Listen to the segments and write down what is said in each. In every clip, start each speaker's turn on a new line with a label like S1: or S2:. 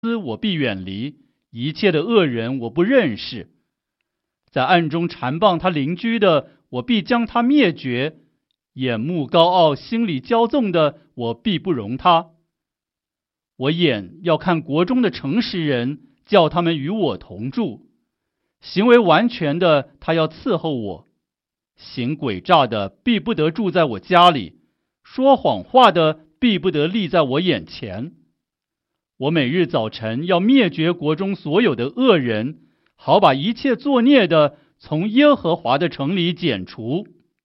S1: 我必远离，一切的恶人我不认识。在暗中缠棒他邻居的，我必将他灭绝；眼目高傲、心里骄纵的，我必不容他。我眼要看国中的诚实人，叫他们与我同住。行为完全的，他要伺候我；行诡诈的，必不得住在我家里；说谎话的，必不得立在我眼前。我每日早晨要灭绝国中所有的恶人，好把一切作孽的从耶和华的城里剪除。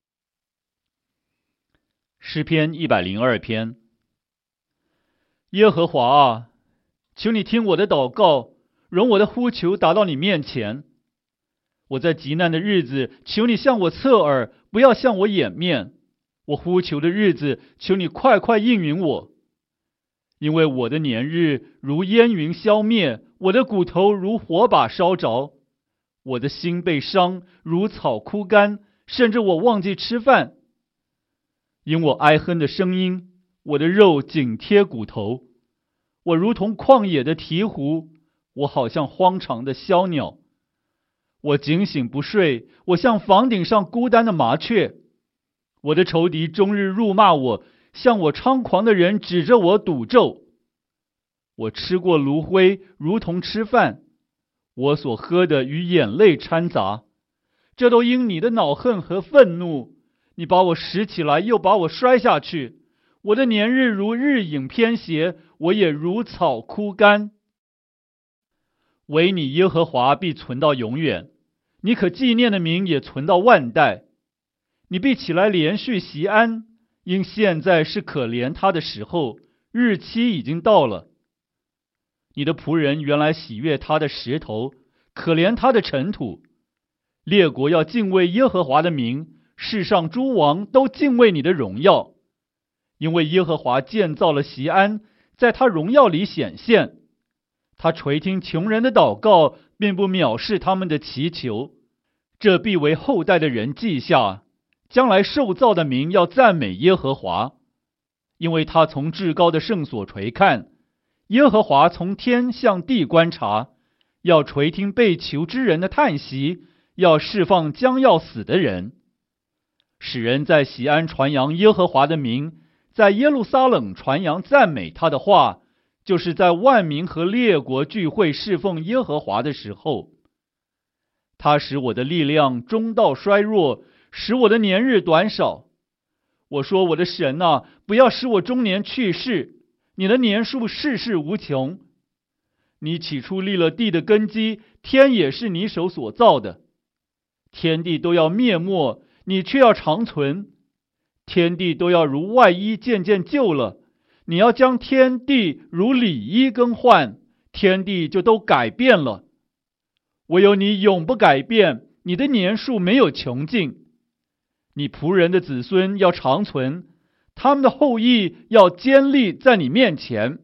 S1: 诗篇102篇。耶和华啊，求你听我的祷告，容我的呼求达到你面前。我在极难的日子，求你向我侧耳，不要向我掩面。我呼求的日子，求你快快应允我。因为我的年日如烟云消灭，我的骨头如火把烧着，我的心被伤，如草枯干，甚至我忘记吃饭。因我哀哼的声音，我的肉紧贴骨头，我如同旷野的鹈鹕，我好像荒场的枭鸟。我警醒不睡，我像房顶上孤单的麻雀。我的仇敌终日辱骂我，向我猖狂的人指着我赌咒。我吃过炉灰，如同吃饭，我所喝的与眼泪掺杂，这都因你的恼恨和愤怒。你把我拾起来，又把我摔下去。我的年日如日影偏斜，我也如草枯干。唯你耶和华必存到永远，你可纪念的名也存到万代。你必起来连续锡安，因现在是可怜他的时候，日期已经到了。你的仆人原来喜悦他的石头，可怜他的尘土。列国要敬畏耶和华的名，世上诸王都敬畏你的荣耀。因为耶和华建造了锡安，在他荣耀里显现。他垂听穷人的祷告，并不藐视他们的祈求。这必为后代的人记下，将来受造的民要赞美耶和华。因为他从至高的圣所垂看，耶和华从天向地观察，要垂听被囚之人的叹息，要释放将要死的人，使人在锡安传扬耶和华的名，在耶路撒冷传扬赞美他的话，就是在万民和列国聚会侍奉耶和华的时候。他使我的力量中道衰弱，使我的年日短少。我说，我的神啊，不要使我中年去世，你的年数世世无穷。你起初立了地的根基，天也是你手所造的。天地都要灭没，你却要长存。天地都要如外衣渐渐旧了，你要将天地如里衣更换，天地就都改变了。唯有你永不改变，你的年数没有穷尽。你仆人的子孙要长存，他们的后裔要坚立在你面前。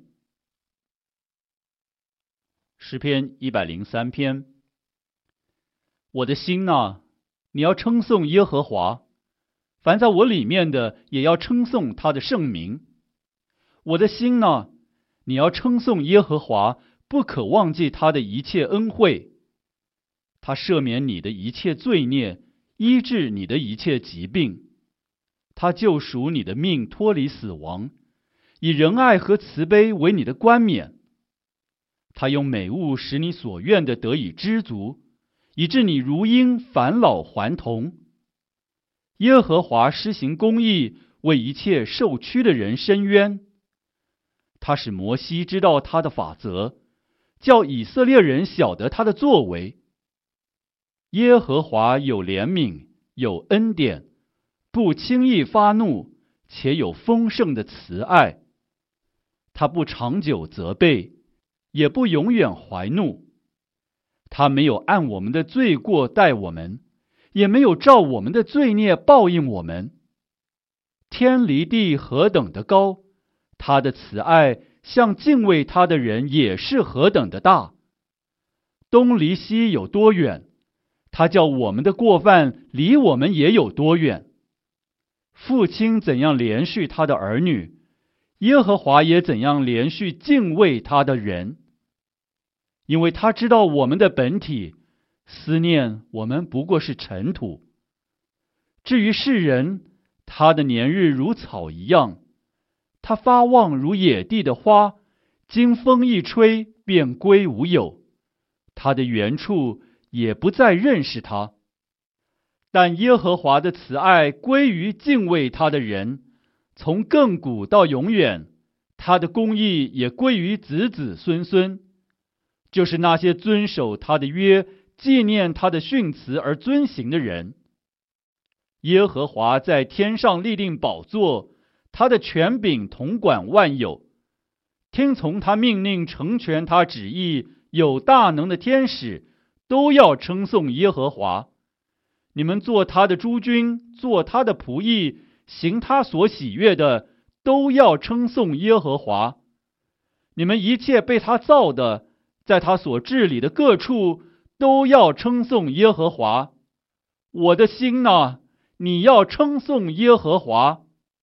S1: 诗篇103篇。我的心啊，你要称颂耶和华，凡在我里面的也要称颂他的圣名。我的心啊，你要称颂耶和华，不可忘记他的一切恩惠。他赦免你的一切罪孽，医治你的一切疾病。他救赎你的命脱离死亡，以仁爱和慈悲为你的冠冕。他用美物使你所愿的得以知足，以致你如鹰返老还童。耶和华施行公义，为一切受屈的人伸冤。他使摩西知道他的法则，叫以色列人晓得他的作为。耶和华有怜悯，有恩典，不轻易发怒，且有丰盛的慈爱。他不长久责备，也不永远怀怒。他没有按我们的罪过待我们，也没有照我们的罪孽报应我们。天离地何等的高，他的慈爱向敬畏他的人也是何等的大。东离西有多远，他叫我们的过犯离我们也有多远。父亲怎样连续他的儿女，耶和华也怎样连续敬畏他的人。 因为他知道我们的本体，思念我们不过是尘土。至于世人，他的年日如草一样，他发旺如野地的花，经风一吹便归无有，他的原处也不再认识他。但耶和华的慈爱归于敬畏他的人，从亘古到永远，他的公义也归于子子孙孙，就是那些遵守他的约，纪念他的训词而遵行的人。耶和华在天上立定宝座，他的权柄统管万有。听从他命令，成全他旨意，有大能的天使都要称颂耶和华。你们做他的诸军，做他的仆役，行他所喜悦的，都要称颂耶和华。你们一切被他造的，在他所治理的各处，都要称颂耶和华。我的心哪，你要称颂耶和华。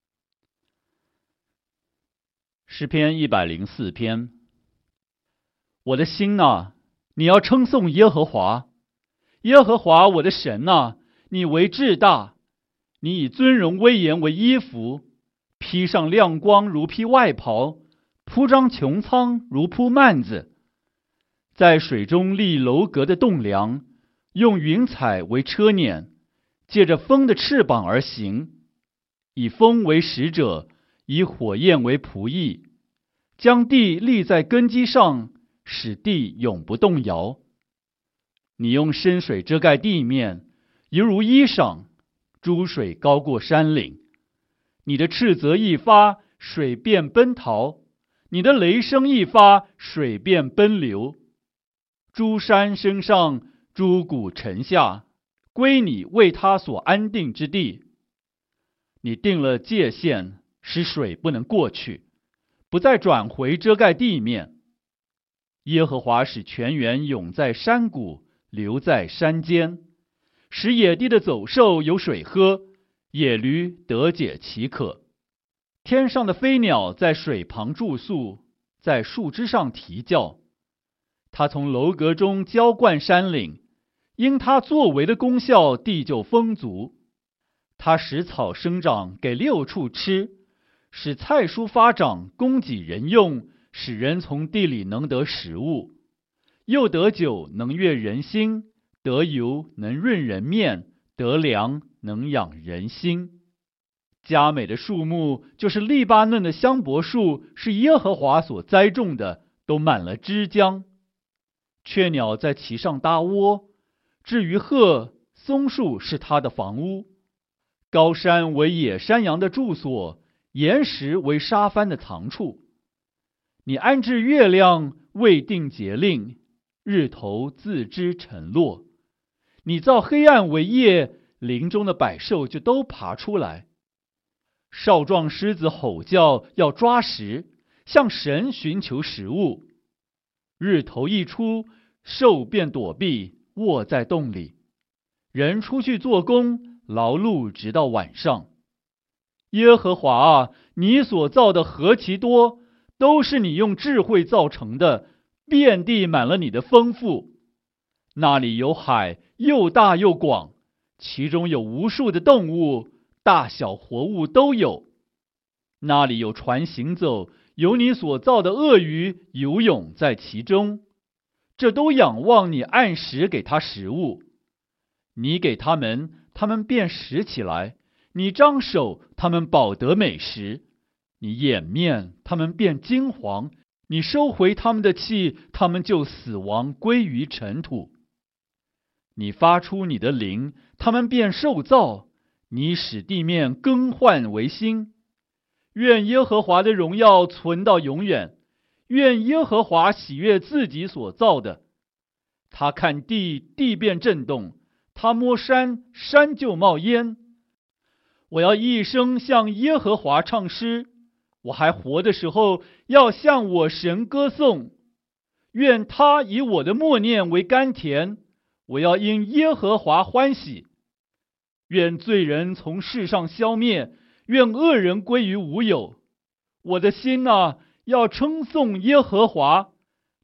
S1: 诗篇104篇。我的心哪，你要称颂耶和华。耶和华我的神哪，你为至大，你以尊荣威严为衣服，披上亮光如披外袍，铺张穹苍如铺幔子，在水中立楼阁的栋梁，用云彩为车辇，借着风的翅膀而行，以风为使者，以火焰为仆役，将地立在根基上，使地永不动摇。你用深水遮盖地面，犹如衣裳，诸水高过山岭。你的斥责一发，水便奔逃；你的雷声一发，水便奔流。诸山升上，诸谷沉下，归你为他所安定之地。你定了界限，使水不能过去，不再转回遮盖地面。耶和华使泉源涌在山谷，流在山间，使野地的走兽有水喝，野驴得解其渴。天上的飞鸟在水旁住宿，在树枝上啼叫。他从楼阁中浇灌山岭，因他作为的功效，地就丰足。他使草生长，给六畜吃，使菜蔬发长，供给人用，使人从地里能得食物。又得酒，能悦人心；得油，能润人面；得粮，能养人心。佳美的树木，就是利巴嫩的香柏树，是耶和华所栽种的，都满了枝浆。雀鸟在其上搭窝，至于鹤，松树是它的房屋。高山为野山羊的住所，岩石为沙帆的藏处。你安置月亮，未定节令，日头自知沉落。你造黑暗为夜，林中的百兽就都爬出来。少壮狮子吼叫，要抓食，向神寻求食物。日头一出，兽便躲避，卧在洞里。人出去做工，劳碌直到晚上。耶和华啊，你所造的何其多，都是你用智慧造成的，遍地满了你的丰富。那里有海，又大又广，其中有无数的动物，大小活物都有。那里有船行走，有你所造的鳄鱼游泳在其中。这都仰望你按时给它食物。你给他们，他们便食起来；你张手，他们饱得美食；你掩面，他们便惊惶；你收回他们的气，他们就死亡，归于尘土。你发出你的灵，他们便受造；你使地面更换为新。愿耶和华的荣耀存到永远，愿耶和华喜悦自己所造的。他看地，地便震动；他摸山，山就冒烟。我要一生向耶和华唱诗，我还活的时候，要向我神歌颂。愿他以我的默念为甘甜，我要因耶和华欢喜。愿罪人从世上消灭，愿恶人归于无有。我的心啊，要称颂耶和华，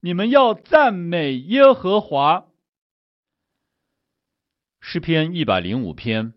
S1: 你们要赞美耶和华。诗篇105篇，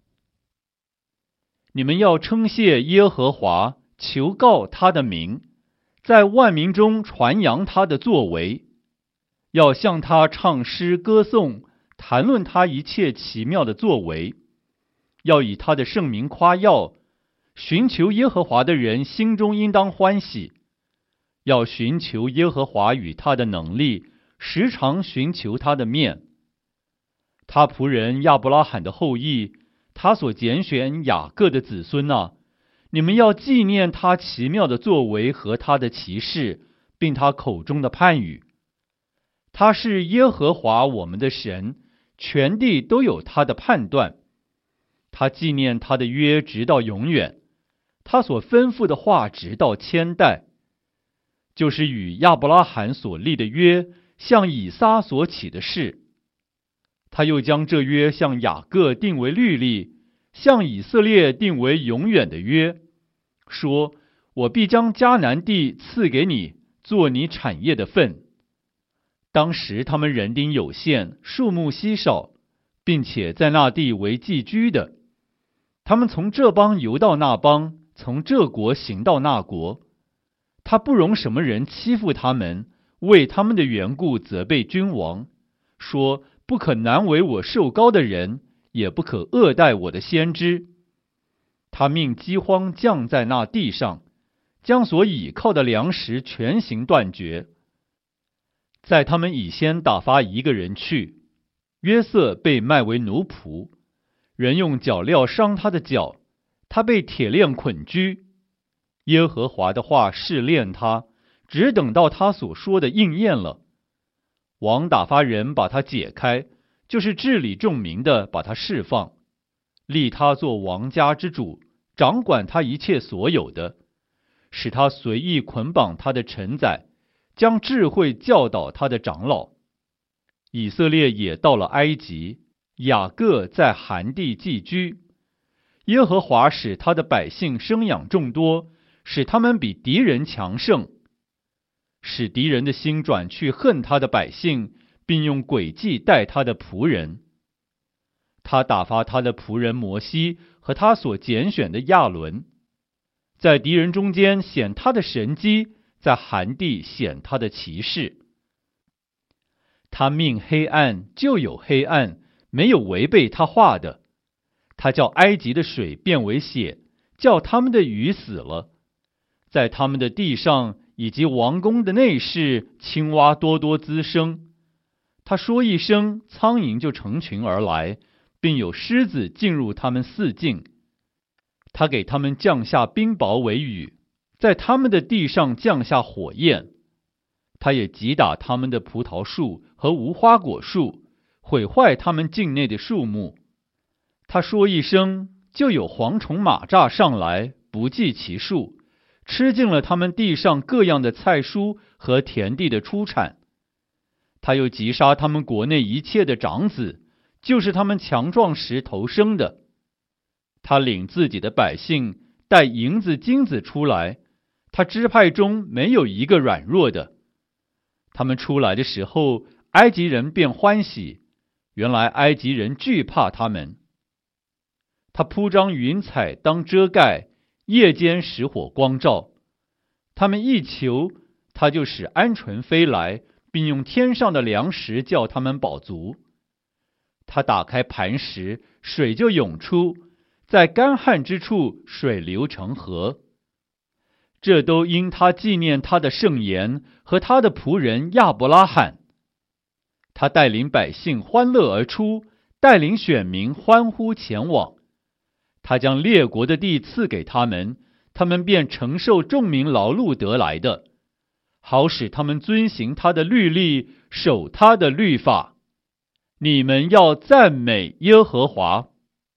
S1: 你们要称谢耶和华，求告他的名，在万民中传扬他的作为，要向他唱诗歌颂，谈论他一切奇妙的作为，要以他的圣名夸耀。寻求耶和华的人心中应当欢喜，要寻求耶和华与他的能力，时常寻求他的面。他仆人亚伯拉罕的后裔，他所拣选雅各的子孙啊，你们要纪念他奇妙的作为和他的奇事，并他口中的判语。他是耶和华我们的神，全地都有他的判断。他纪念他的约直到永远，他所吩咐的话直到千代，就是与亚伯拉罕所立的约，向以撒所起的誓。他又将这约向雅各定为律例，向以色列定为永远的约，说：我必将迦南地赐给你，做你产业的份。当时他们人丁有限，数目稀少，并且在那地为寄居的。他们从这邦游到那邦，从这国行到那国。他不容什么人欺负他们，为他们的缘故责备君王，说：不可难为我受膏的人，也不可恶待我的先知。他命饥荒降在那地上，将所倚靠的粮食全行断绝。在他们以先打发一个人去，约瑟被卖为奴仆，人用脚镣伤他的脚，他被铁链捆拘。耶和华的话试炼他，只等到他所说的应验了。王打发人把他解开，就是治理众民的把他释放，立他做王家之主，掌管他一切所有的，使他随意捆绑他的臣宰，将智慧教导他的长老。以色列也到了埃及，雅各在含地寄居。耶和华使他的百姓生养众多，使他们比敌人强盛，使敌人的心转去恨他的百姓，并用诡计待他的仆人。他打发他的仆人摩西和他所拣选的亚伦，在敌人中间显他的神迹，在含地显他的奇事。他命黑暗就有黑暗，没有违背他话的。他叫埃及的水变为血，叫他们的鱼死了。在他们的地上以及王宫的内室，青蛙多多滋生。他说一声，苍蝇就成群而来，并有狮子进入他们四境。他给他们降下冰雹为雨，在他们的地上降下火焰。他也击打他们的葡萄树和无花果树，毁坏他们境内的树木。他说一声，就有蝗虫蚂蚱上来，不计其数，吃尽了他们地上各样的菜蔬和田地的出产。他又击杀他们国内一切的长子，就是他们强壮时头生的。他领自己的百姓带银子金子出来，他支派中没有一个软弱的。他们出来的时候，埃及人便欢喜，原来埃及人惧怕他们。他铺张云彩当遮盖，夜间使火光照。他们一求，他就使鹌鹑飞来，并用天上的粮食叫他们饱足。他打开磐石，水就涌出，在干旱之处水流成河。这都因他纪念他的圣言和他的仆人亚伯拉罕。他带领百姓欢乐而出，带领选民欢呼前往。他将列国的地赐给他们，他们便承受众民劳碌得来的，好使他们遵行他的律例，守他的律法。你们要赞美耶和华。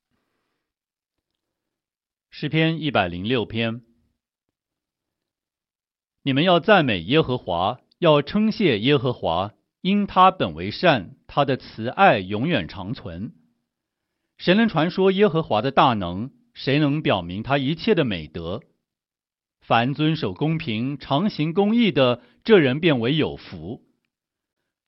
S1: 诗篇106篇。你们要赞美耶和华，要称谢耶和华，因他本为善，他的慈爱永远长存。谁能传说耶和华的大能？谁能表明他一切的美德？凡遵守公平、常行公义的，这人便为有福。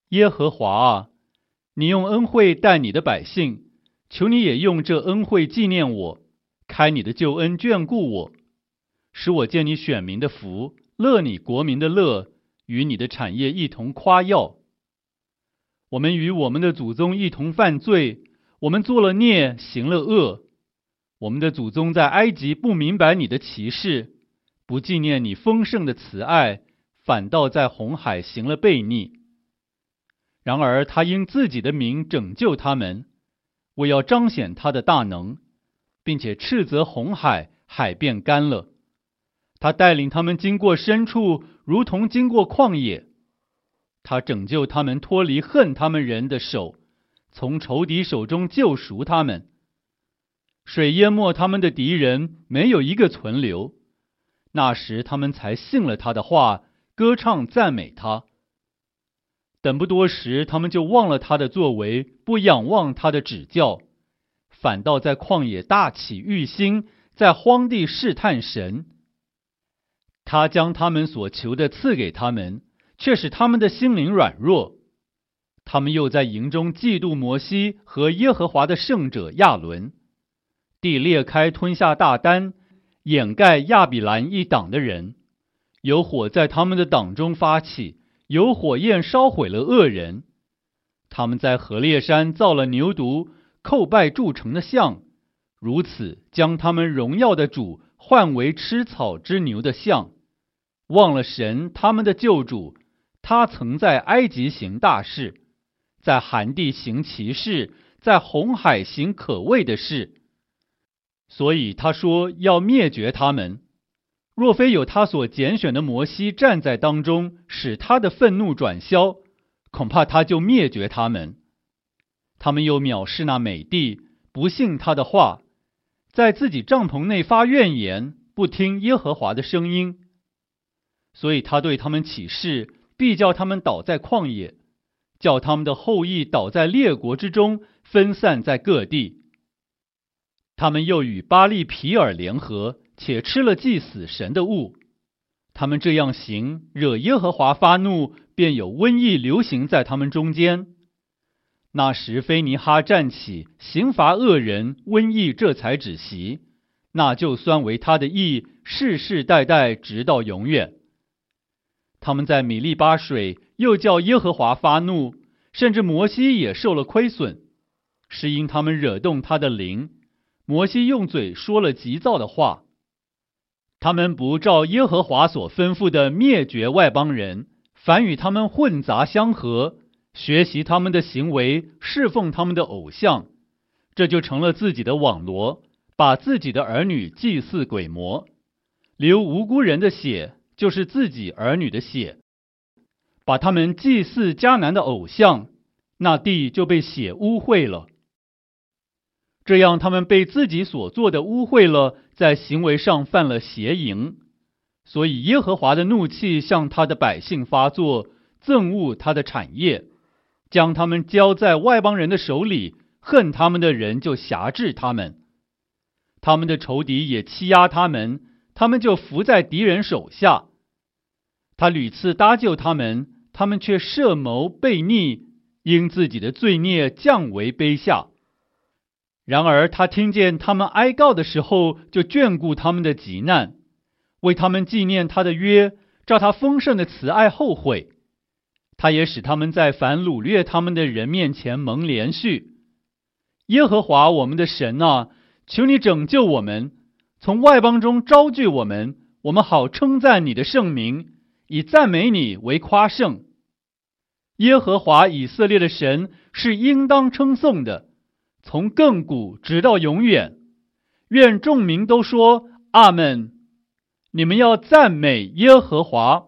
S1: 耶和华啊，你用恩惠待你的百姓，求你也用这恩惠纪念我，开你的救恩眷顾我，使我见你选民的福，乐你国民的乐，与你的产业一同夸耀。我们与我们的祖宗一同犯罪，我们做了孽，行了恶。我们的祖宗在埃及不明白你的奇事，不纪念你丰盛的慈爱，反倒在红海行了悖逆。然而他因自己的名拯救他们，为要彰显他的大能，并且斥责红海，海变干了。他带领他们经过深处，如同经过旷野。他拯救他们脱离恨他们人的手，从仇敌手中救赎他们。水淹没他们的敌人，没有一个存留。那时他们才信了他的话，歌唱赞美他。等不多时，他们就忘了他的作为，不仰望他的指教，反倒在旷野大起欲心，在荒地试探神。他将他们所求的赐给他们，却使他们的心灵软弱。他们又在营中嫉妒摩西和耶和华的圣者亚伦。地裂开吞下大丹，掩盖亚比兰一党的人。有火在他们的党中发起，有火焰烧毁了恶人。他们在何烈山造了牛犊，叩拜铸成的像，如此将他们荣耀的主换为吃草之牛的像，忘了神他们的救主。他曾在埃及行大事，在寒地行奇事，在红海行可畏的事。所以他说要灭绝他们，若非有他所拣选的摩西站在当中，使他的愤怒转消，恐怕他就灭绝他们。他们又藐视那美地，不信他的话，在自己帐篷内发怨言，不听耶和华的声音。所以他对他们起誓，必叫他们倒在旷野，叫他们的后裔倒在列国之中，分散在各地。他们又与巴利皮尔联合，且吃了祭死神的物。他们这样行，惹耶和华发怒，便有瘟疫流行在他们中间。那时菲尼哈站起，刑罚恶人，瘟疫这才止息。那就算为他的义，世世代代直到永远。他们在米利巴水，又叫耶和华发怒，甚至摩西也受了亏损，是因他们惹动他的灵。摩西用嘴说了急躁的话。他们不照耶和华所吩咐的灭绝外邦人，反与他们混杂相合，学习他们的行为，侍奉他们的偶像，这就成了自己的网罗，把自己的儿女祭祀鬼魔，流无辜人的血，就是自己儿女的血，把他们祭祀迦南的偶像，那地就被血污秽了。这样他们被自己所做的污秽了，在行为上犯了邪淫，所以耶和华的怒气向他的百姓发作，憎恶他的产业，将他们交在外邦人的手里，恨他们的人就辖制他们。他们的仇敌也欺压他们，他们就伏在敌人手下。他屡次搭救他们，他们却设谋悖逆，因自己的罪孽降为卑下。然而他听见他们哀告的时候，就眷顾他们的急难，为他们纪念他的约，照他丰盛的慈爱后悔。他也使他们在凡掳掠他们的人面前蒙连续。耶和华我们的神啊，求你拯救我们，从外邦中招聚我们，我们好称赞你的圣名，以赞美你为夸胜。耶和华以色列的神是应当称颂的，从亘古直到永远。愿众民都说阿们。你们要赞美耶和华。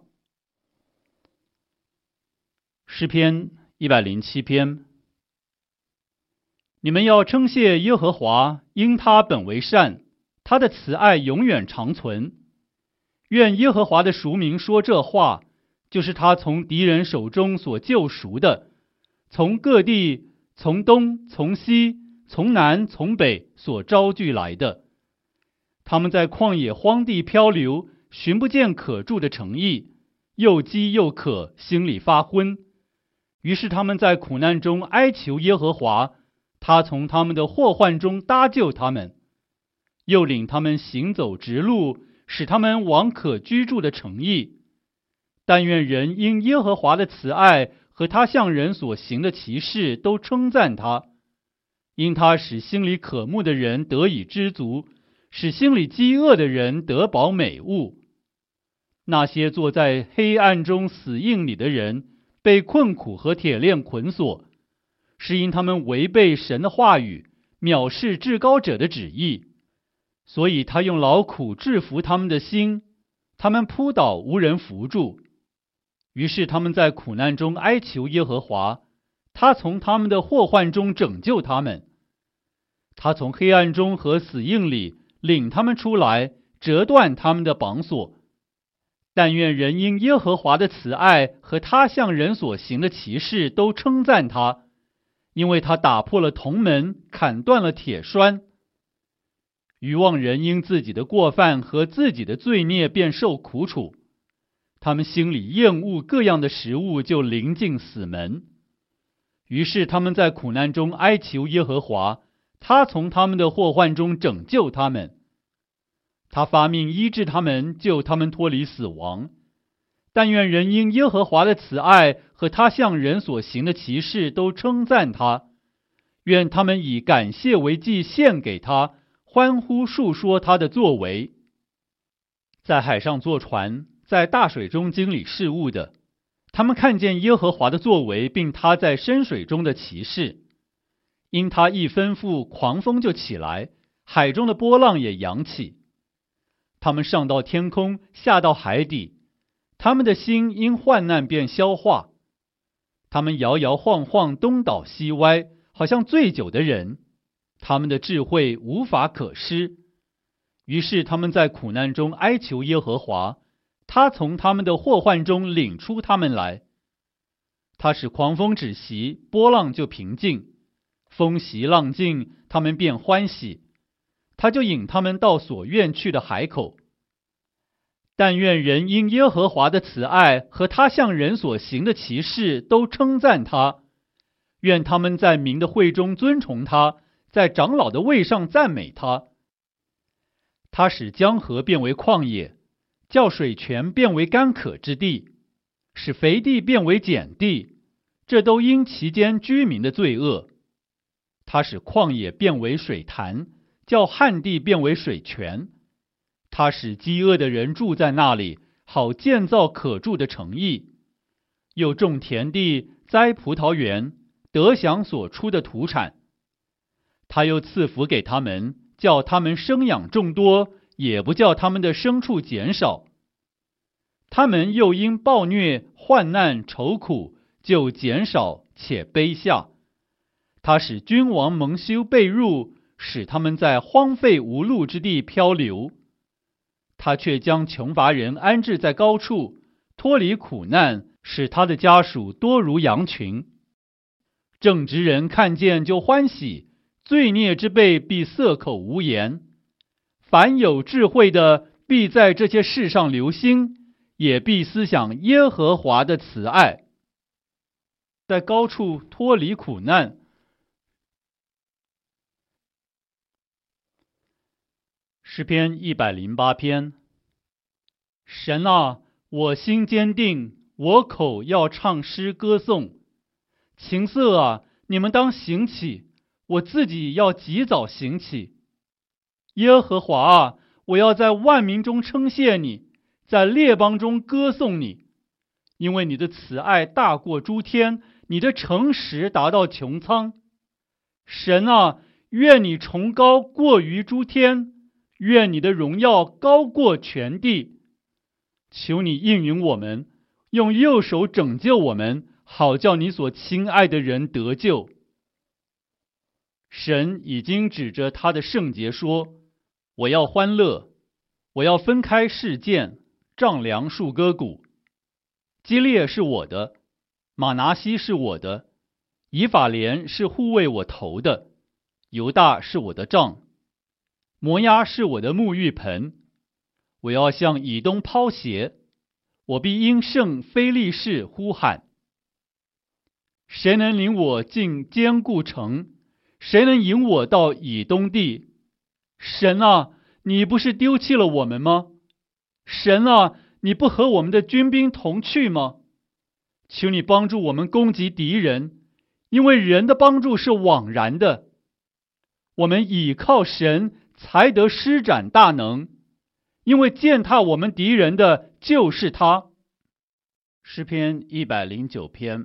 S1: 诗篇107篇。你们要称谢耶和华，因他本为善，他的慈爱永远长存。愿耶和华的赎民说这话，就是他从敌人手中所救赎的，从各地，从东，从西，从南，从北所招聚来的。他们在旷野荒地漂流，寻不见可住的城邑，又饥又渴，心里发昏。 于是他们在苦难中哀求耶和华，他从他们的祸患中搭救他们，又领他们行走直路，使他们往可居住的城邑。但愿人因耶和华的慈爱和他向人所行的奇事都称赞他，因他使心里渴慕的人得以知足，使心里饥饿的人得饱美物。那些坐在黑暗中死荫里的人，被困苦和铁链捆锁，是因他们违背神的话语，藐视至高者的旨意。所以他用劳苦制服他们的心，他们扑倒无人扶助。于是他们在苦难中哀求耶和华，他从他们的祸患中拯救他们。他从黑暗中和死荫里领他们出来，折断他们的绑索。但愿人因耶和华的慈爱和他向人所行的奇事都称赞他，因为他打破了铜门，砍断了铁栓。愚妄人因自己的过犯和自己的罪孽便受苦楚，他们心里厌恶各样的食物，就临近死门。于是他们在苦难中哀求耶和华，他从他们的祸患中拯救他们。他发命医治他们，救他们脱离死亡。但愿人因耶和华的慈爱和他向人所行的奇事都称赞他，愿他们以感谢为祭献给他，欢呼述说他的作为。在海上坐船，在大水中经理事务的，他们看见耶和华的作为，并他在深水中的奇事。因他一吩咐，狂风就起来，海中的波浪也扬起。他们上到天空，下到海底，他们的心因患难便消化。他们摇摇晃晃，东倒西歪，好像醉酒的人，他们的智慧无法可施。于是他们在苦难中哀求耶和华，他从他们的祸患中领出他们来。他使狂风止息，波浪就平静，风息浪静，他们便欢喜。他就引他们到所愿去的海口。但愿人因耶和华的慈爱和他向人所行的奇事都称赞他，愿他们在民的会中尊崇他，在长老的位上赞美他。他使江河变为旷野，叫水泉变为干渴之地，使肥地变为碱地，这都因其间居民的罪恶。他使旷野变为水潭，叫旱地变为水泉。他使饥饿的人住在那里，好建造可住的城邑。又种田地，栽葡萄园，得享所出的土产。他又赐福给他们，叫他们生养众多，也不叫他们的牲畜减少。他们又因暴虐、患难、愁苦，就减少且卑下。他使君王蒙羞被辱，使他们在荒废无路之地漂流。他却将穷乏人安置在高处，脱离苦难，使他的家属多如羊群。正直人看见就欢喜，罪孽之辈必塞口无言。凡有智慧的，必在这些事上留心，也必思想耶和华的慈爱。在高处脱离苦难。诗篇108篇。神啊，我心坚定，我口要唱诗歌颂。琴瑟啊，你们当醒起，我自己要及早醒起。耶和华啊，我要在万民中称谢你，在列邦中歌颂你，因为你的慈爱大过诸天，你的诚实达到穹苍。神啊，愿你崇高过于诸天，愿你的荣耀高过全地。求你应允我们，用右手拯救我们，好叫你所亲爱的人得救。神已经指着他的圣洁说，我要欢乐，我要分开示剑，丈量树歌谷。基列是我的，马拿西是我的，以法莲是护卫我头的，犹大是我的杖，摩押是我的沐浴盆。我要向以东抛鞋，我必因圣非利士呼喊。 谁能领我进坚固城？谁能引我到以东地？神啊，你不是丢弃了我们吗？神啊，你不和我们的军兵同去吗？求你帮助我们攻击敌人，因为人的帮助是枉然的。我们倚靠神，才得施展大能，因为践踏我们敌人的就是他。诗篇109篇。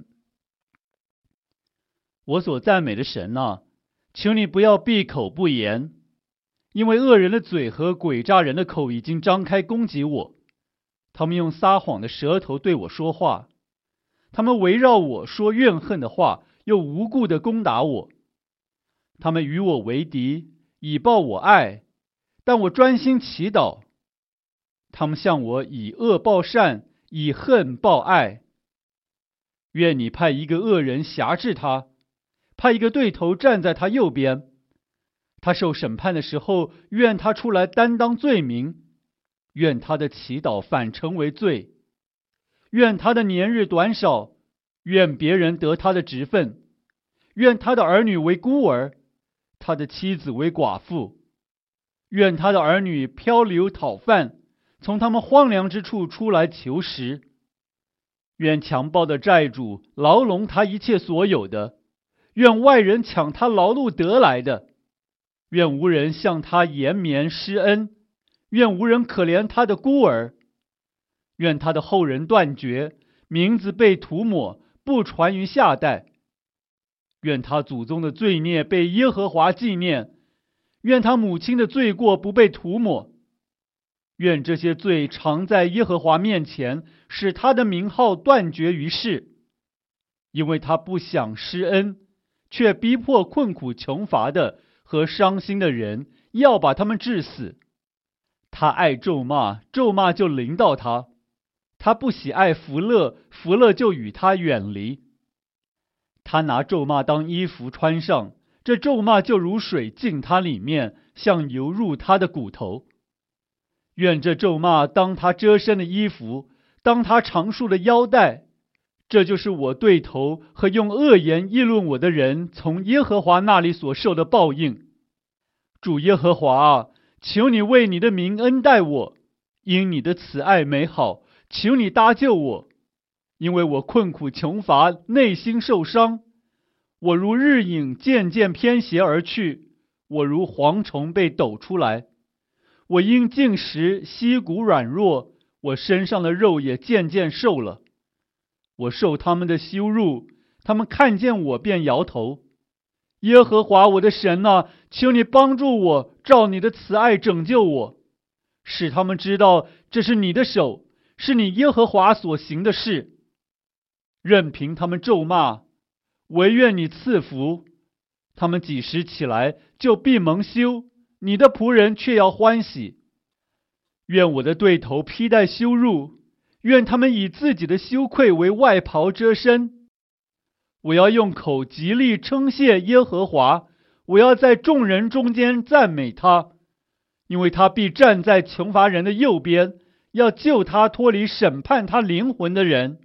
S1: 我所赞美的神啊，求你不要闭口不言，因为恶人的嘴和诡诈人的口已经张开攻击我，他们用撒谎的舌头对我说话，他们围绕我说怨恨的话，又无故的攻打我。他们与我为敌，以报我爱，但我专心祈祷。他们向我以恶报善，以恨报爱。愿你派一个恶人辖制他，派一个对头站在他右边。他受审判的时候，愿他出来担当罪名，愿他的祈祷反成为罪，愿他的年日短少，愿别人得他的职分，愿他的儿女为孤儿，他的妻子为寡妇，愿他的儿女漂流讨饭，从他们荒凉之处出来求食。愿强暴的债主牢笼他一切所有的，愿外人抢他劳碌得来的，愿无人向他延绵施恩，愿无人可怜他的孤儿，愿他的后人断绝，名字被涂抹，不传于下代。愿他祖宗的罪孽被耶和华纪念，愿他母亲的罪过不被涂抹。愿这些罪常在耶和华面前，使他的名号断绝于世。因为他不想施恩，却逼迫困苦穷乏的和伤心的人，要把他们治死。他爱咒骂，咒骂就临到他；他不喜爱福乐，福乐就与他远离。他拿咒骂当衣服穿上，这咒骂就如水进他里面，像油入他的骨头。愿这咒骂当他遮身的衣服，当他长束的腰带。这就是我对头和用恶言议论我的人从耶和华那里所受的报应。主耶和华啊，求你为你的名恩待我，因你的慈爱美好，求你搭救我。因为我困苦穷乏，内心受伤，我如日影渐渐偏斜而去，我如蝗虫被抖出来。我因进食，膝骨软弱，我身上的肉也渐渐瘦了。我受他们的羞辱，他们看见我便摇头。耶和华我的神啊，求你帮助我，照你的慈爱拯救我，使他们知道这是你的手，是你耶和华所行的事。任凭他们咒骂，惟愿你赐福。他们几时起来，就必蒙羞，你的仆人却要欢喜。愿我的对头披戴羞辱，愿他们以自己的羞愧为外袍遮身。我要用口极力称谢耶和华，我要在众人中间赞美他，因为他必站在穷乏人的右边，要救他脱离审判他灵魂的人。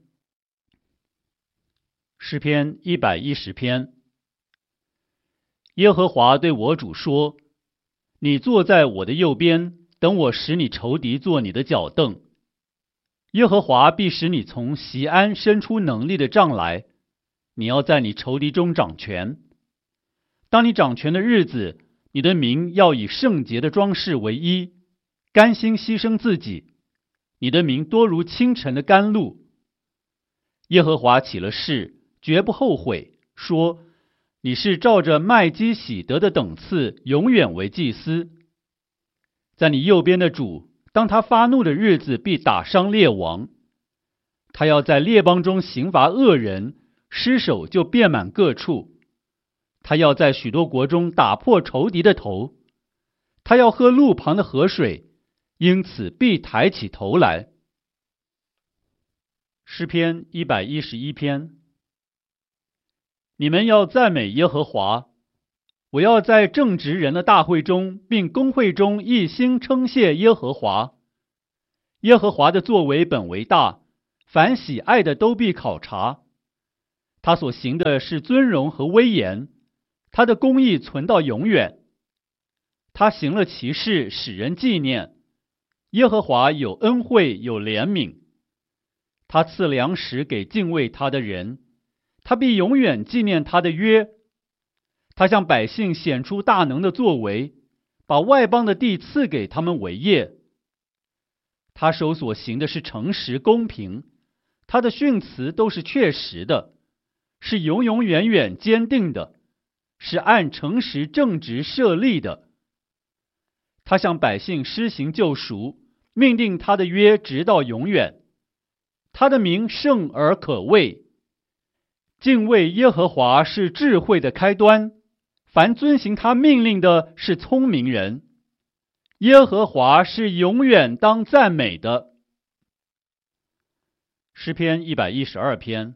S1: 诗篇110篇。耶和华对我主说：你坐在我的右边，等我使你仇敌做你的脚凳。耶和华必使你从锡安伸出能力的杖来，你要在你仇敌中掌权。当你掌权的日子，你的名要以圣洁的装饰为衣，甘心牺牲自己。你的名多如清晨的甘露。耶和华起了誓，绝不后悔，说：你是照着麦基洗德的等次，永远为祭司。在你右边的主，当他发怒的日子，必打伤列王。他要在列邦中刑罚恶人，尸首就遍满各处。他要在许多国中打破仇敌的头。他要喝路旁的河水，因此必抬起头来。诗篇111篇。你们要赞美耶和华，我要在正直人的大会中，并公会中一心称谢耶和华。耶和华的作为本为大，凡喜爱的都必考察。 他所行的是尊荣和威严，他的公义存到永远。他行了奇事，使人纪念。耶和华有恩惠，有怜悯。他赐粮食给敬畏他的人，他必永远纪念他的约。他向百姓显出大能的作为，把外邦的地赐给他们为业。他手所行的是诚实公平，他的训词都是确实的，是永永远远坚定的，是按诚实正直设立的。他向百姓施行救赎，命定他的约直到永远。他的名圣而可畏。敬畏耶和华是智慧的开端，凡遵行他命令的是聪明人。耶和华是永远当赞美的。诗篇112篇。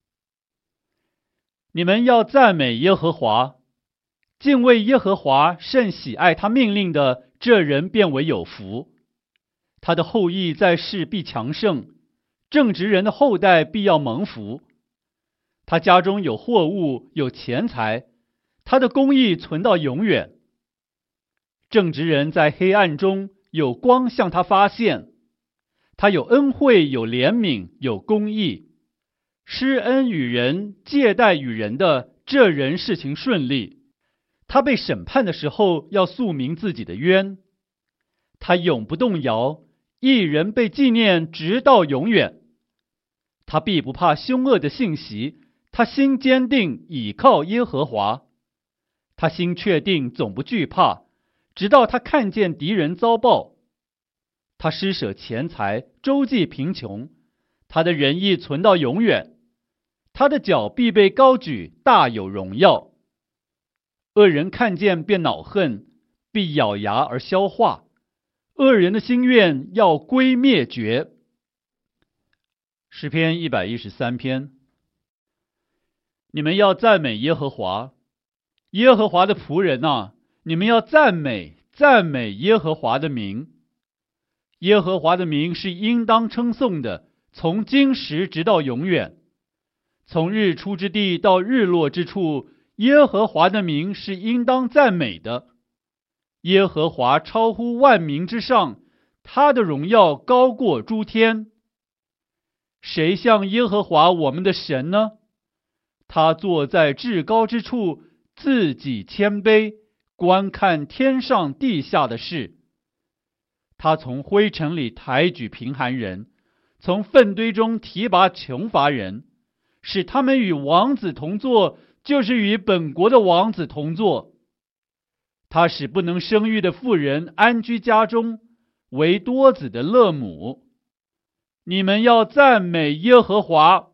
S1: 你们要赞美耶和华，敬畏耶和华，甚喜爱他命令的，这人便为有福。他的后裔在世必强盛，正直人的后代必要蒙福。他家中有货物，有钱财，他的公义存到永远。正直人在黑暗中有光向他发现，他有恩惠，有怜悯，有公义，施恩与人，借贷与人的，这人事情顺利。他被审判的时候，要诉明自己的冤。他永不动摇，一人被纪念直到永远。他必不怕凶恶的信息，他心坚定，倚靠耶和华。他心确定，总不惧怕，直到他看见敌人遭报。他施舍钱财，周济贫穷，他的仁义存到永远。他的脚必被高举，大有荣耀。恶人看见便恼恨，必咬牙而消化。恶人的心愿要归灭绝。诗篇113篇。你们要赞美耶和华，耶和华的仆人啊，你们要赞美赞美耶和华的名。耶和华的名是应当称颂的，从今时直到永远。从日出之地到日落之处，耶和华的名是应当赞美的。耶和华超乎万民之上，他的荣耀高过诸天。谁像耶和华我们的神呢？他坐在至高之处，自己谦卑，观看天上地下的事。他从灰尘里抬举贫寒人，从粪堆中提拔穷乏人，使他们与王子同坐，就是与本国的王子同坐。他使不能生育的妇人安居家中，为多子的乐母。你们要赞美耶和华。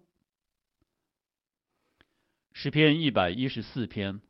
S1: 诗篇114篇。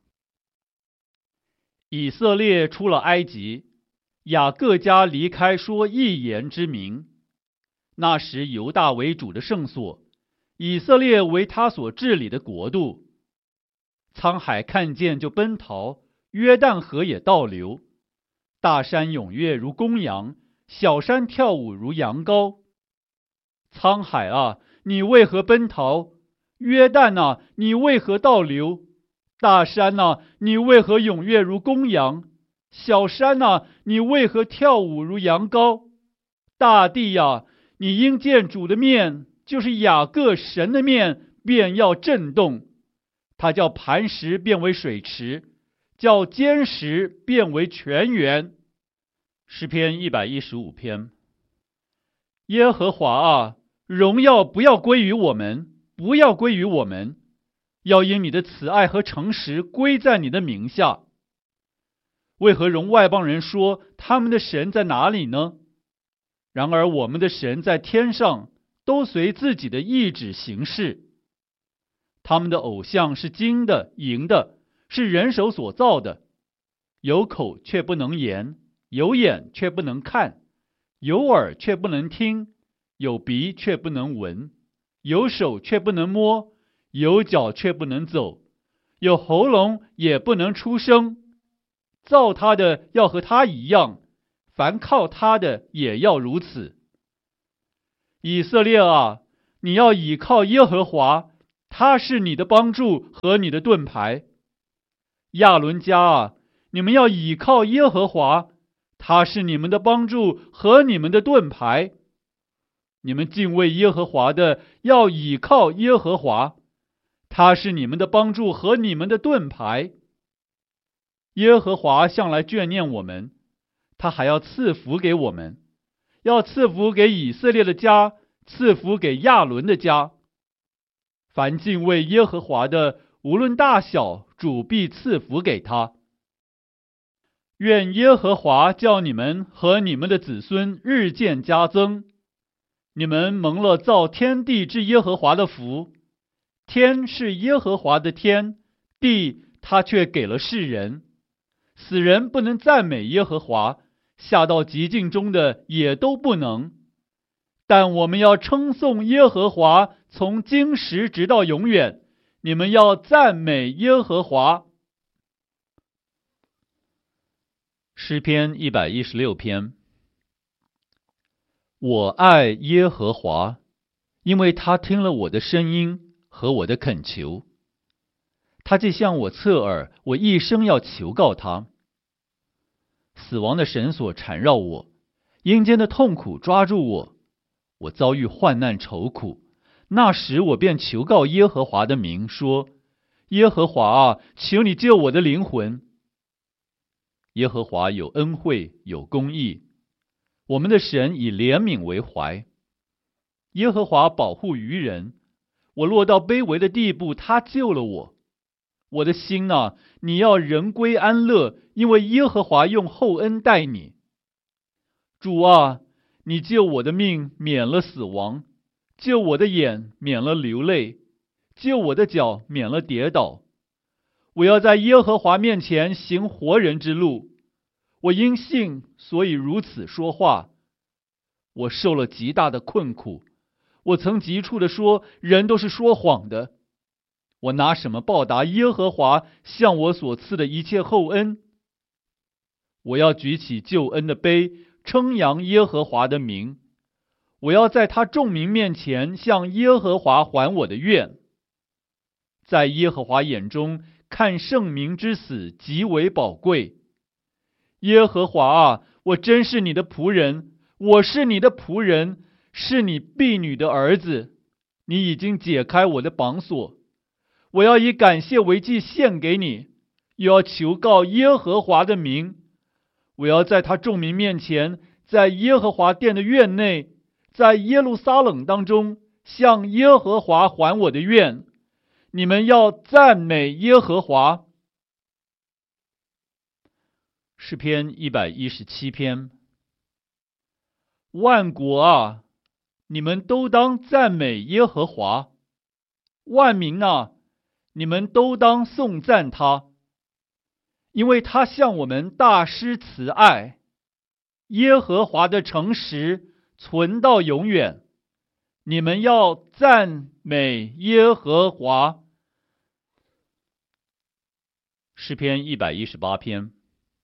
S1: 以色列出了埃及，雅各家离开说一言之名。那时犹大为主的圣所，以色列为他所治理的国度。沧海看见就奔逃，约旦河也倒流。大山踊跃如公羊，小山跳舞如羊羔。沧海啊，你为何奔逃？约旦啊，你为何倒流？大山啊，你为何踊跃如公羊？小山啊，你为何跳舞如羊羔？大地啊，你因见主的面，就是雅各神的面，便要震动。他叫磐石变为水池，叫坚石变为泉源。诗篇115篇。耶和华啊，荣耀不要归于我们，不要归于我们，要因你的慈爱和诚实归在你的名下。为何容外邦人说他们的神在哪里呢？然而我们的神在天上，都随自己的意志行事。他们的偶像是金的、银的，是人手所造的，有口却不能言，有眼却不能看，有耳却不能听，有鼻却不能闻，有手却不能摸，有脚却不能走，有喉咙也不能出声。造他的要和他一样，凡靠他的也要如此。以色列啊，你要倚靠耶和华， 他是你的帮助和你的盾牌。亚伦家啊，你们要倚靠耶和华，他是你们的帮助和你们的盾牌。你们敬畏耶和华的，要倚靠耶和华，他是你们的帮助和你们的盾牌。耶和华向来眷念我们，他还要赐福给我们，要赐福给以色列的家，赐福给亚伦的家。凡敬畏耶和华的，无论大小，主必赐福给他。愿耶和华叫你们和你们的子孙日渐加增。你们蒙了造天地之耶和华的福，天是耶和华的天，地他却给了世人。死人不能赞美耶和华，下到极境中的也都不能。但我们要称颂耶和华，从今时直到永远。你们要赞美耶和华。诗篇116篇。我爱耶和华，因为他听了我的声音和我的恳求。他既向我侧耳，我一生要求告他。死亡的绳索缠绕我，阴间的痛苦抓住我，我遭遇患难愁苦。那时我便求告耶和华的名，说：耶和华啊，求你救我的灵魂。耶和华有恩惠，有公义，我们的神以怜悯为怀。耶和华保护愚人，我落到卑微的地步，他救了我。我的心啊，你要人归安乐，因为耶和华用厚恩待你。主啊，你救我的命免了死亡，救我的眼免了流泪，救我的脚免了跌倒。我要在耶和华面前行活人之路。我因信，所以如此说话。我受了极大的困苦，我曾急促地说，人都是说谎的。我拿什么报答耶和华向我所赐的一切厚恩？我要举起救恩的杯，称扬耶和华的名。我要在他众民面前向耶和华还我的愿。在耶和华眼中，看圣民之死极为宝贵。耶和华啊，我真是你的仆人，我是你的仆人，是你婢女的儿子。你已经解开我的绑锁，我要以感谢为祭献给你，又要求告耶和华的名。我要在他众民面前，在耶和华殿的院内，在耶路撒冷当中，向耶和华还我的愿。你们要赞美耶和华。诗篇117篇。万国啊，你们都当赞美耶和华；万民啊，你们都当颂赞他，因为他向我们大施慈爱。耶和华的诚实存到永远。你们要赞美耶和华。诗篇118篇。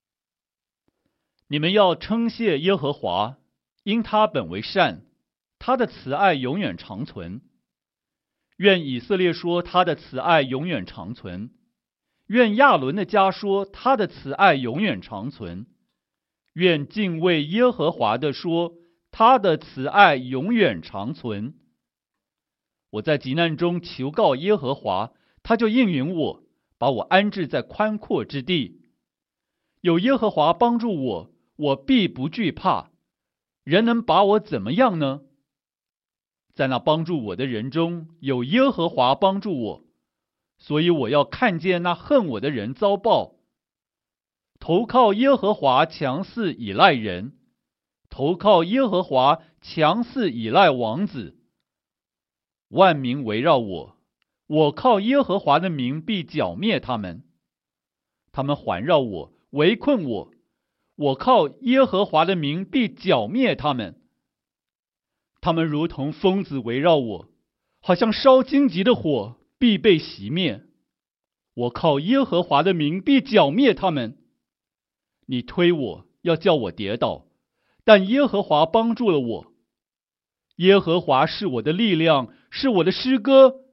S1: 你们要称谢耶和华，因他本为善，他的慈爱永远长存。愿以色列说他的慈爱永远长存，愿亚伦的家说他的慈爱永远长存，愿敬畏耶和华的说他的慈爱永远长存。我在急难中求告耶和华，他就应允我，把我安置在宽阔之地。有耶和华帮助我，我必不惧怕。人能把我怎么样呢？在那帮助我的人中，有耶和华帮助我，所以我要看见那恨我的人遭报。投靠耶和华强似倚赖人，投靠耶和华强似倚赖王子。万民围绕我，我靠耶和华的名必剿灭他们。他们环绕我，围困我，我靠耶和华的名必剿灭他们。他们如同疯子围绕我，好像烧荆棘的火，必被熄灭。我靠耶和华的名必剿灭他们。你推我，要叫我跌倒，但耶和华帮助了我。耶和华是我的力量，是我的诗歌，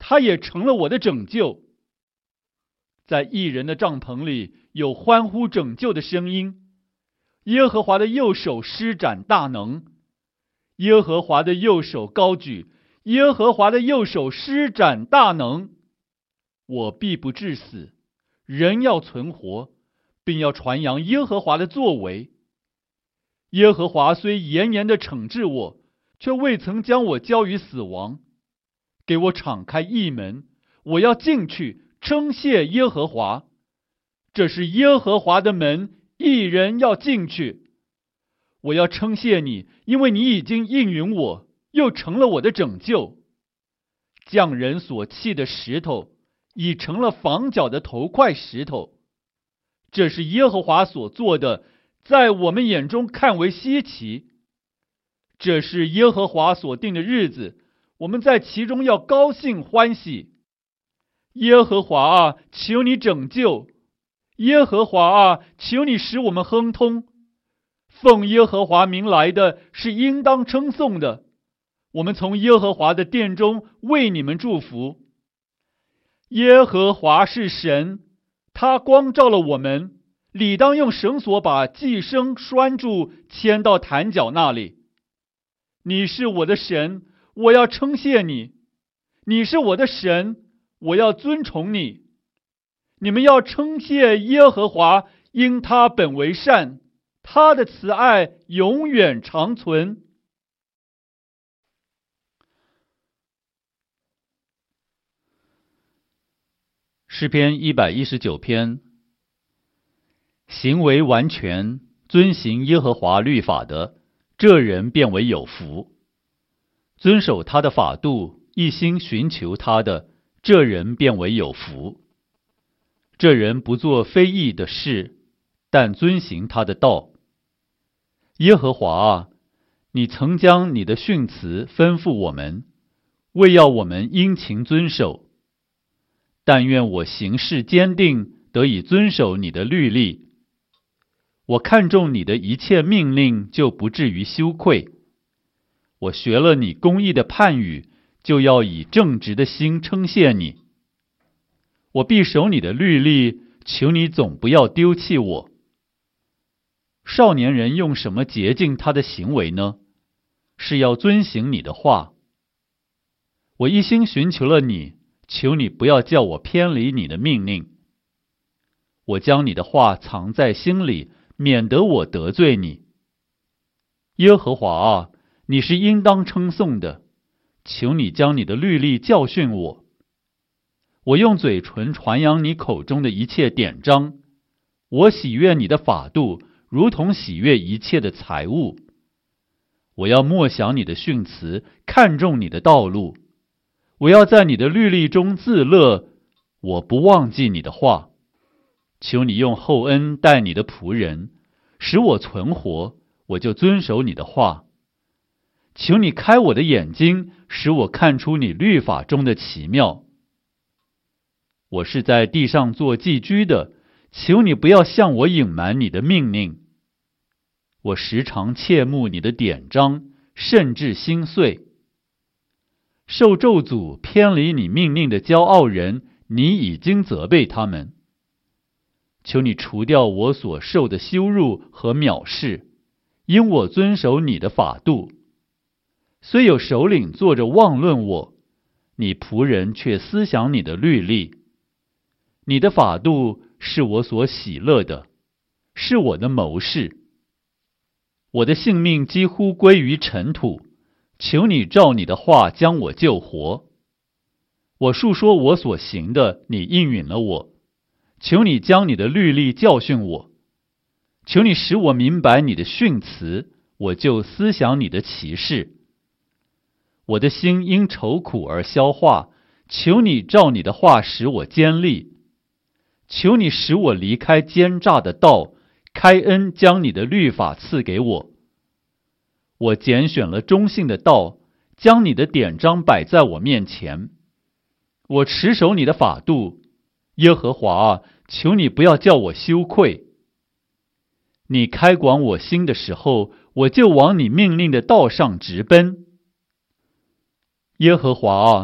S1: 他也成了我的拯救。在义人的帐篷里有欢呼拯救的声音，耶和华的右手施展大能，耶和华的右手高举，耶和华的右手施展大能。我必不致死，人要存活，并要传扬耶和华的作为。耶和华虽严严地惩治我，却未曾将我交于死亡。给我敞开义门，我要进去称谢耶和华。这是耶和华的门，义人要进去。我要称谢你，因为你已经应允我，又成了我的拯救。匠人所弃的石头，已成了房角的头块石头。这是耶和华所做的，在我们眼中看为稀奇。这是耶和华所定的日子，我们在其中要高兴欢喜。耶和华啊，求你拯救；耶和华啊，求你使我们亨通。奉耶和华名来的是应当称颂的，我们从耶和华的殿中为你们祝福。耶和华是神，他光照了我们，理当用绳索把寄生拴住，牵到坛角那里。你是我的神，我要称谢你；你是我的神，我要尊崇你。你们要称谢耶和华，因他本为善，他的慈爱永远长存。诗篇119篇。行为完全，遵行耶和华律法的，这人便为有福。遵守他的法度，一心寻求他的，这人便为有福。这人不做非义的事，但遵行他的道。耶和华啊，你曾将你的训词吩咐我们，为要我们殷勤遵守。但愿我行事坚定，得以遵守你的律例。我看重你的一切命令，就不至于羞愧。我学了你公义的判语，就要以正直的心称谢你。我必守你的律例，求你总不要丢弃我。少年人用什么洁净他的行为呢？是要遵行你的话。我一心寻求了你，求你不要叫我偏离你的命令。我将你的话藏在心里，免得我得罪你。耶和华啊，你是应当称颂的，求你将你的律例教训我。我用嘴唇传扬你口中的一切典章，我喜悦你的法度，如同喜悦一切的财物。我要默想你的训词，看重你的道路。我要在你的律例中自乐，我不忘记你的话。求你用厚恩待你的仆人，使我存活，我就遵守你的话。求你开我的眼睛，使我看出你律法中的奇妙。我是在地上做寄居的，求你不要向我隐瞒你的命令。我时常切慕你的典章，甚至心碎。受咒诅偏离你命令的骄傲人，你已经责备他们。求你除掉我所受的羞辱和藐视，因我遵守你的法度。虽有首领坐着妄论我，你仆人却思想你的律例。你的法度是我所喜乐的，是我的谋士。我的性命几乎归于尘土，求你照你的话将我救活。我述说我所行的，你应允了我。求你将你的律例教训我。求你使我明白你的训词，我就思想你的奇事。我的心因愁苦而消化，求你照你的话使我坚立。求你使我离开奸诈的道，开恩将你的律法赐给我。我拣选了忠信的道，将你的典章摆在我面前。我持守你的法度，耶和华啊，求你不要叫我羞愧。你开广我心的时候，我就往你命令的道上直奔。耶和华啊，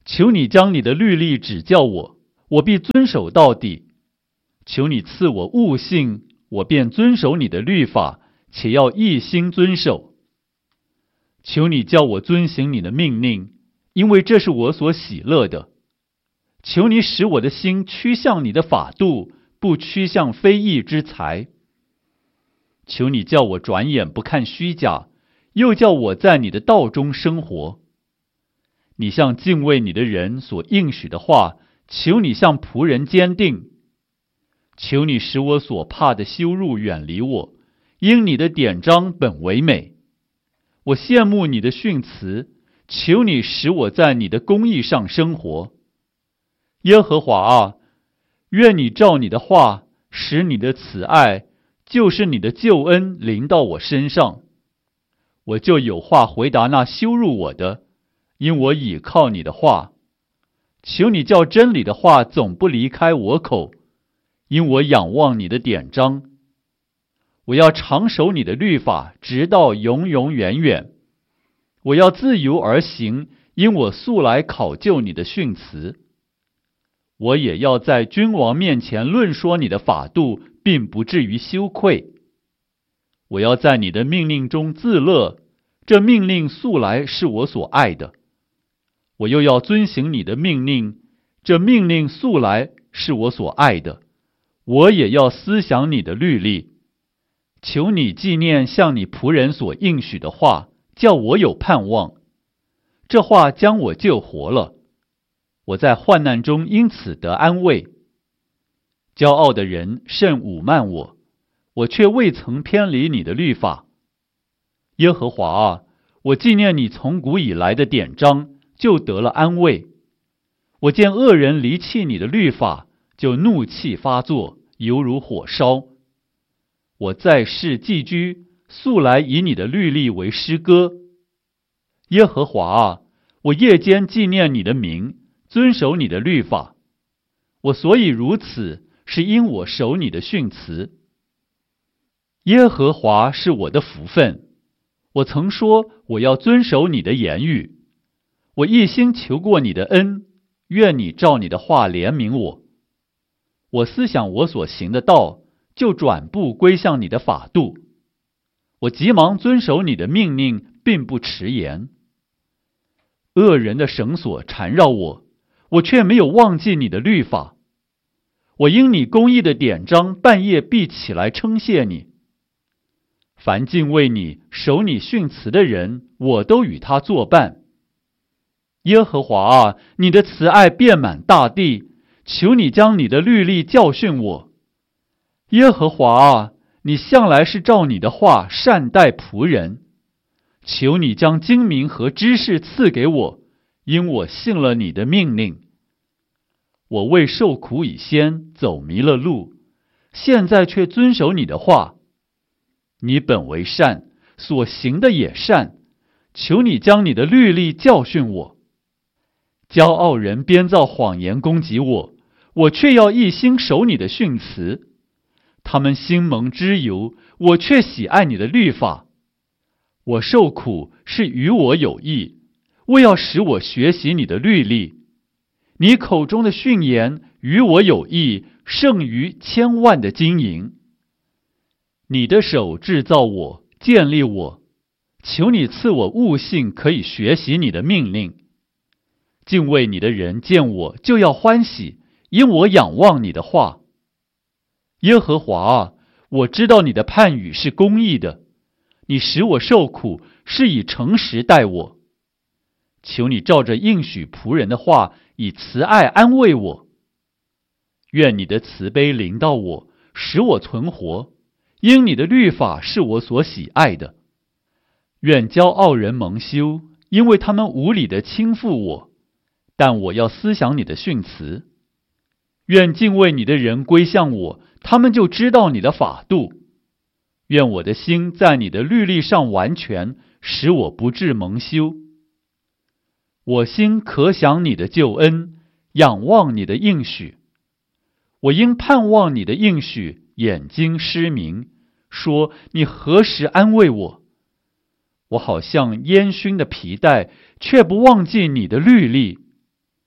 S1: 求你将你的律例指教我，我必遵守到底。求你赐我悟性，我便遵守你的律法，且要一心遵守。求你叫我遵行你的命令，因为这是我所喜乐的。求你使我的心趋向你的法度，不趋向非义之财。求你叫我转眼不看虚假，又叫我在你的道中生活。你向敬畏你的人所应许的话，求你向仆人坚定。求你使我所怕的羞辱远离我，因你的典章本为美。我羡慕你的训词，求你使我在你的公义上生活。耶和华啊，愿你照你的话，使你的慈爱，就是你的救恩临到我身上。我就有话回答那羞辱我的，因我倚靠你的话。求你叫真理的话总不离开我口，因我仰望你的典章。我要常守你的律法，直到永永远远。我要自由而行，因我素来考究你的训词。我也要在君王面前论说你的法度，并不至于羞愧。我要在你的命令中自乐，这命令素来是我所爱的。我又要遵行你的命令，这命令素来是我所爱的。我也要思想你的律例。求你纪念向你仆人所应许的话，叫我有盼望。这话将我救活了，我在患难中因此得安慰。骄傲的人甚侮慢我，我却未曾偏离你的律法。耶和华啊，我纪念你从古以来的典章，就得了安慰。我见恶人离弃你的律法，就怒气发作，犹如火烧。我在世寄居，素来以你的律例为诗歌。耶和华啊，我夜间纪念你的名，遵守你的律法。我所以如此，是因我守你的训词。耶和华是我的福分，我曾说我要遵守你的言语。我一心求过你的恩，愿你照你的话怜悯我。我思想我所行的道，就转步归向你的法度。我急忙遵守你的命令，并不迟延。恶人的绳索缠绕我，我却没有忘记你的律法。我因你公义的典章，半夜必起来称谢你。凡敬畏你、守你训词的人，我都与他作伴。耶和华啊，你的慈爱遍满大地，求你将你的律例教训我。耶和华啊，你向来是照你的话善待仆人。求你将精明和知识赐给我，因我信了你的命令。我为受苦以先走迷了路，现在却遵守你的话。你本为善，所行的也善，求你将你的律例教训我。骄傲人编造谎言攻击我，我却要一心守你的训词。他们心蒙脂油，我却喜爱你的律法。我受苦是与我有益，为要使我学习你的律例。你口中的训言与我有益，胜于千万的金银。你的手制造我，建立我，求你赐我悟性，可以学习你的命令。敬畏你的人见我就要欢喜，因我仰望你的话。耶和华啊，我知道你的判语是公义的，你使我受苦，是以诚实待我。求你照着应许仆人的话，以慈爱安慰我。愿你的慈悲临到我，使我存活，因你的律法是我所喜爱的。愿骄傲人蒙羞，因为他们无理地轻负我，但我要思想你的训词。愿敬畏你的人归向我，他们就知道你的法度。愿我的心在你的律例上完全，使我不致蒙羞。我心可想你的救恩，仰望你的应许。我因盼望你的应许，眼睛失明，说你何时安慰我？我好像烟熏的皮带，却不忘记你的律例。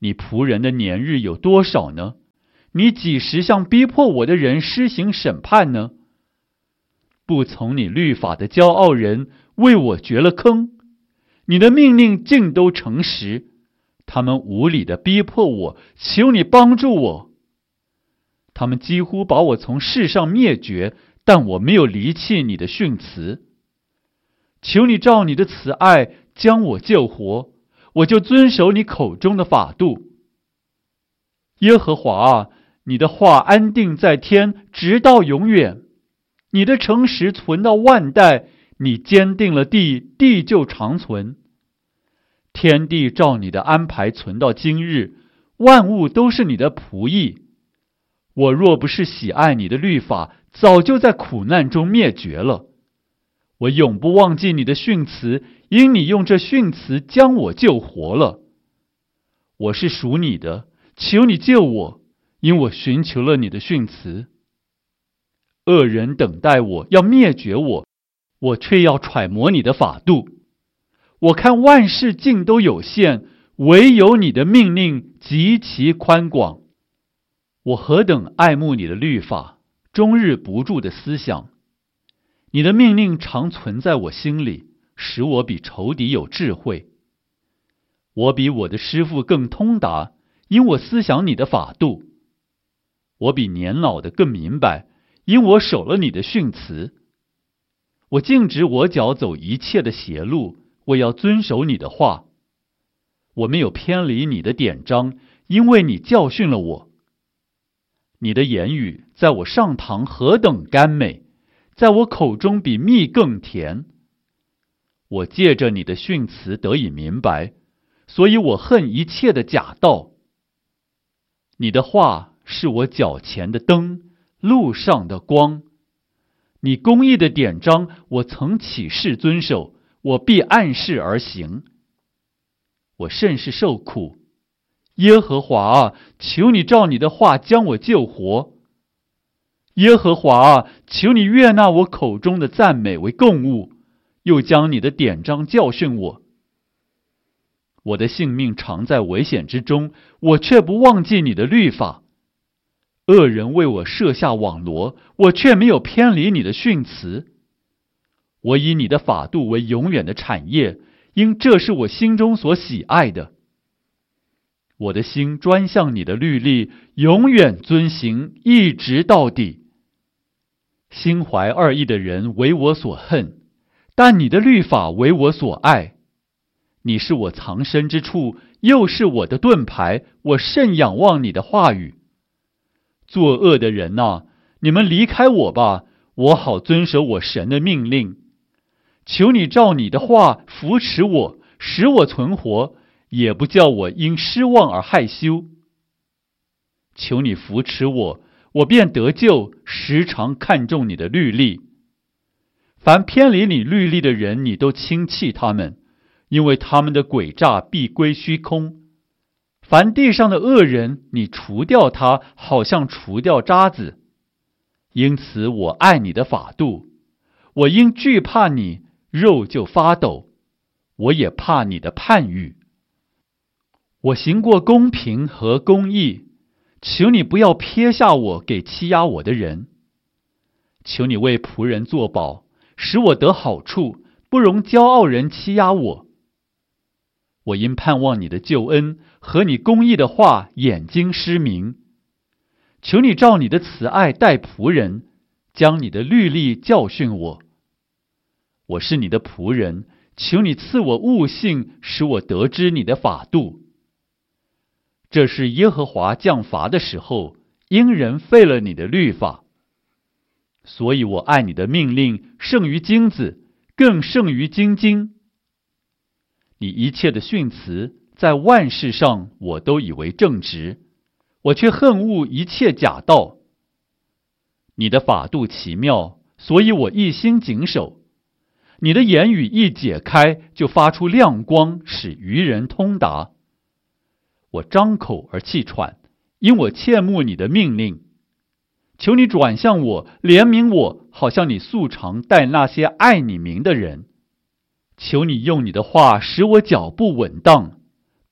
S1: 你仆人的年日有多少呢？你几时向逼迫我的人施行审判呢？不从你律法的骄傲人为我掘了坑，你的命令尽都诚实，他们无理地逼迫我，求你帮助我。他们几乎把我从世上灭绝，但我没有离弃你的训词。求你照你的慈爱将我救活，我就遵守你口中的法度。耶和华啊，你的话安定在天，直到永远。你的诚实存到万代，你坚定了地，地就长存。天地照你的安排存到今日，万物都是你的仆役。我若不是喜爱你的律法，早就在苦难中灭绝了。我永不忘记你的训词，因你用这训词将我救活了。我是属你的，求你救我，因我寻求了你的训词。恶人等待我，要灭绝我，我却要揣摩你的法度。我看万事尽都有限，唯有你的命令极其宽广。我何等爱慕你的律法，终日不住的思想。你的命令常存在我心里，使我比仇敌有智慧。我比我的师父更通达，因我思想你的法度。我比年老的更明白，因我守了你的训词。我禁止我脚走一切的邪路，我要遵守你的话。我没有偏离你的典章，因为你教训了我。你的言语在我上膛何等甘美，在我口中比蜜更甜。我借着你的训词得以明白，所以我恨一切的假道。你的话是我脚前的灯，路上的光。你公义的典章，我曾起誓遵守，我必按事而行。我甚是受苦，耶和华啊，求你照你的话将我救活。耶和华啊，求你悦纳我口中的赞美为供物，又将你的典章教训我。我的性命常在危险之中，我却不忘记你的律法。恶人为我设下网罗，我却没有偏离你的训词。我以你的法度为永远的产业，因这是我心中所喜爱的。我的心专向你的律例，永远遵行，一直到底。心怀二意的人为我所恨，但你的律法为我所爱。你是我藏身之处，又是我的盾牌，我甚仰望你的话语。作恶的人啊，你们离开我吧，我好遵守我神的命令。求你照你的话扶持我，使我存活，也不叫我因失望而害羞。求你扶持我，我便得救，时常看重你的律例。凡偏离你律例的人，你都轻弃他们，因为他们的诡诈必归虚空。凡地上的恶人，你除掉他，好像除掉渣子。因此我爱你的法度，我因惧怕你，肉就发抖，我也怕你的判语。我行过公平和公义，求你不要撇下我给欺压我的人。求你为仆人作保，使我得好处，不容骄傲人欺压我。我因盼望你的救恩和你公义的话，眼睛失明。求你照你的慈爱待仆人，将你的律例教训我。我是你的仆人，求你赐我悟性，使我得知你的法度。这是耶和华降罚的时候，因人废了你的律法。所以我爱你的命令胜于金子，更胜于金金。你一切的训词，在万事上我都以为正直，我却恨恶一切假道。你的法度奇妙，所以我一心谨守。你的言语一解开，就发出亮光，使愚人通达。我张口而气喘，因我切慕你的命令。求你转向我，怜悯我，好像你素常待那些爱你名的人。求你用你的话使我脚步稳当，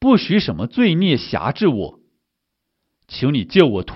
S1: 不许什么罪孽辖制我。求你救我